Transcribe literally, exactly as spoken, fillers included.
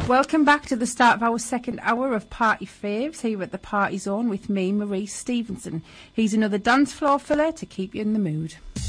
Welcome back to the start of our second hour of Party Faves here at the Party Zone with me, Maurice Stevenson. He's another dance floor filler to keep you in the mood.